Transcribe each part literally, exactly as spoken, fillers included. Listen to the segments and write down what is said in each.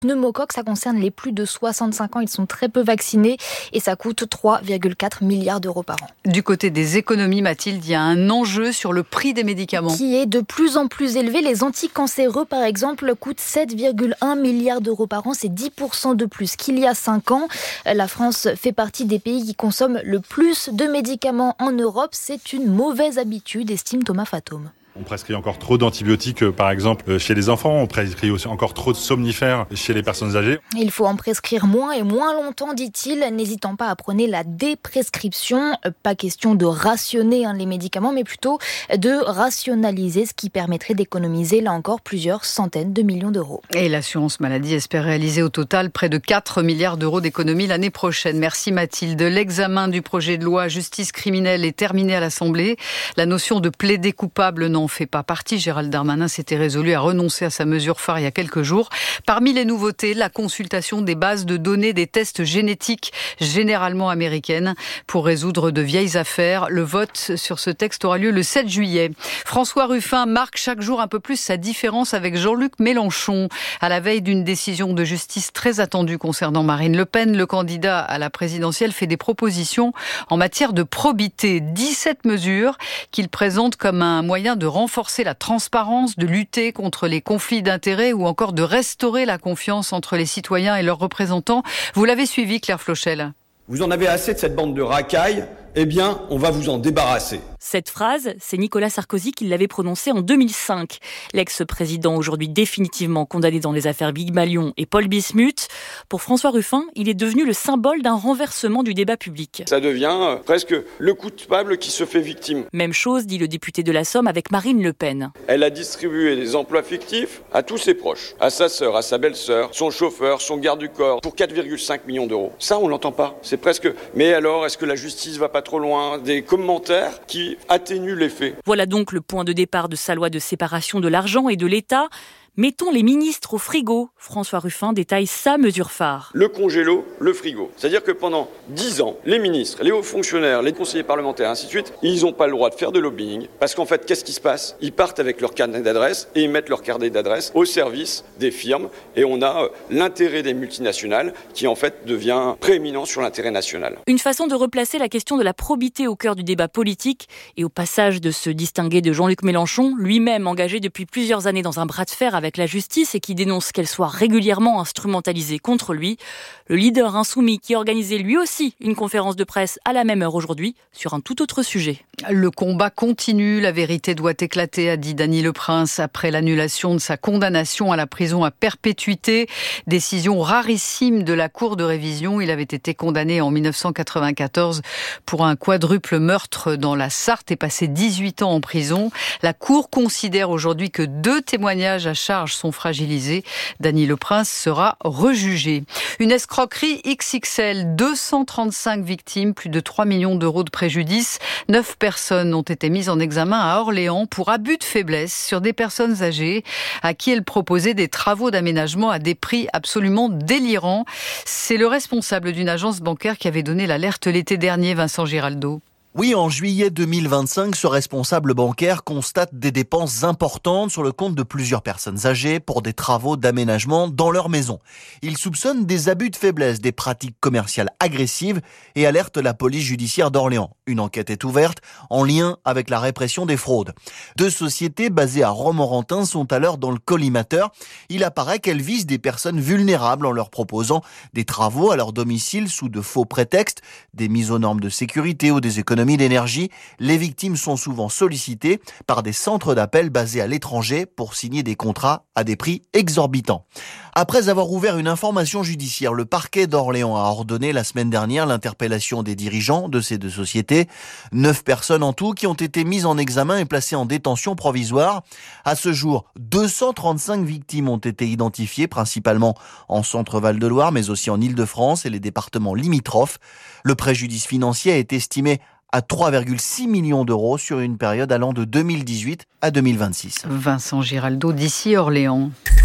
Pneumocoque, ça concerne les plus de soixante-cinq ans. Ils sont très peu vaccinés et ça coûte trois virgule quatre milliards d'euros par an. Du côté des économies, Mathilde, il y a un enjeu sur le prix des médicaments. Qui est de plus en plus élevé. Les anticancéreux, par exemple, coûtent sept virgule un milliards d'euros par an. C'est dix pour cent de plus qu'il y a cinq ans. La France fait partie des pays qui consomment le plus de médicaments en Europe. C'est une mauvaise habitude, estime Thomas Fatome. On prescrit encore trop d'antibiotiques, par exemple, chez les enfants. On prescrit aussi encore trop de somnifères chez les personnes âgées. Il faut en prescrire moins et moins longtemps, dit-il, n'hésitant pas à prôner la déprescription. Pas question de rationner hein, les médicaments, mais plutôt de rationaliser, ce qui permettrait d'économiser, là encore, plusieurs centaines de millions d'euros. Et l'assurance maladie espère réaliser au total près de quatre milliards d'euros d'économies l'année prochaine. Merci Mathilde. L'examen du projet de loi justice criminelle est terminé à l'Assemblée. La notion de plaider coupable n'en fait pas partie. Gérald Darmanin s'était résolu à renoncer à sa mesure phare il y a quelques jours. Parmi les nouveautés, la consultation des bases de données des tests génétiques généralement américaines pour résoudre de vieilles affaires. Le vote sur ce texte aura lieu le sept juillet. François Ruffin marque chaque jour un peu plus sa différence avec Jean-Luc Mélenchon. À la veille d'une décision de justice très attendue concernant Marine Le Pen, le candidat à la présidentielle fait des propositions en matière de probité. dix-sept mesures qu'il présente comme un moyen de renforcer la transparence, de lutter contre les conflits d'intérêts ou encore de restaurer la confiance entre les citoyens et leurs représentants. Vous l'avez suivi, Claire Flochel. Vous en avez assez de cette bande de racailles ? Eh bien, on va vous en débarrasser. Cette phrase, c'est Nicolas Sarkozy qui l'avait prononcée en deux mille cinq. L'ex-président, aujourd'hui définitivement condamné dans les affaires Big Malion et Paul Bismuth. Pour François Ruffin, il est devenu le symbole d'un renversement du débat public. Ça devient presque le coupable qui se fait victime. Même chose, dit le député de la Somme avec Marine Le Pen. Elle a distribué des emplois fictifs à tous ses proches, à sa sœur, à sa belle-sœur, son chauffeur, son garde du corps, pour quatre virgule cinq millions d'euros. Ça, on l'entend pas. C'est presque... Mais alors, est-ce que la justice va pas trop loin? Des commentaires qui atténuent les faits. Voilà donc le point de départ de sa loi de séparation de l'argent et de l'État. Mettons les ministres au frigo. François Ruffin détaille sa mesure phare. Le congélo, le frigo. C'est-à-dire que pendant dix ans, les ministres, les hauts fonctionnaires, les conseillers parlementaires, ainsi de suite, ils n'ont pas le droit de faire de lobbying. Parce qu'en fait, qu'est-ce qui se passe? Ils partent avec leur carnet d'adresse et ils mettent leur carnet d'adresse au service des firmes. Et on a euh, l'intérêt des multinationales qui, en fait, devient prééminent sur l'intérêt national. Une façon de replacer la question de la probité au cœur du débat politique et au passage de se distinguer de Jean-Luc Mélenchon, lui-même engagé depuis plusieurs années dans un bras de fer avec la justice et qui dénonce qu'elle soit régulièrement instrumentalisée contre lui. Le leader insoumis qui organisait lui aussi une conférence de presse à la même heure aujourd'hui sur un tout autre sujet. Le combat continue, la vérité doit éclater, a dit Dany Le Prince après l'annulation de sa condamnation à la prison à perpétuité. Décision rarissime de la Cour de révision. Il avait été condamné en dix-neuf cent quatre-vingt-quatorze pour un quadruple meurtre dans la Sarthe et passé dix-huit ans en prison. La Cour considère aujourd'hui que deux témoignages à charge sont fragilisés. Dany Le Prince sera rejugé. Une escroquerie X X L, deux cent trente-cinq victimes, plus de trois millions d'euros de préjudice. Neuf personnes ont été mises en examen à Orléans pour abus de faiblesse sur des personnes âgées à qui elles proposaient des travaux d'aménagement à des prix absolument délirants. C'est le responsable d'une agence bancaire qui avait donné l'alerte l'été dernier, Vincent Giraldo. Oui, en juillet deux mille vingt-cinq, ce responsable bancaire constate des dépenses importantes sur le compte de plusieurs personnes âgées pour des travaux d'aménagement dans leur maison. Il soupçonne des abus de faiblesse, des pratiques commerciales agressives et alerte la police judiciaire d'Orléans. Une enquête est ouverte en lien avec la répression des fraudes. Deux sociétés basées à Romorantin sont alors dans le collimateur. Il apparaît qu'elles visent des personnes vulnérables en leur proposant des travaux à leur domicile sous de faux prétextes, des mises aux normes de sécurité ou des économies d'énergie. Les victimes sont souvent sollicitées par des centres d'appel basés à l'étranger pour signer des contrats à des prix exorbitants. Après avoir ouvert une information judiciaire, le parquet d'Orléans a ordonné la semaine dernière l'interpellation des dirigeants de ces deux sociétés. Neuf personnes en tout qui ont été mises en examen et placées en détention provisoire. À ce jour, deux cent trente-cinq victimes ont été identifiées, principalement en Centre-Val de Loire, mais aussi en Île-de-France et les départements limitrophes. Le préjudice financier a été estimé à trois virgule six millions d'euros sur une période allant de deux mille dix-huit à deux mille vingt-six. Vincent Giraldo d'ici Orléans.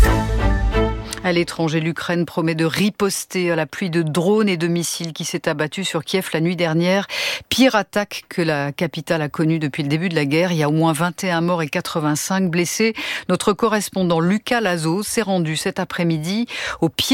À l'étranger, l'Ukraine promet de riposter à la pluie de drones et de missiles qui s'est abattue sur Kiev la nuit dernière. Pire attaque que la capitale a connue depuis le début de la guerre. Il y a au moins vingt et un morts et quatre-vingt-cinq blessés. Notre correspondant Lucas Lazo s'est rendu cet après-midi au pied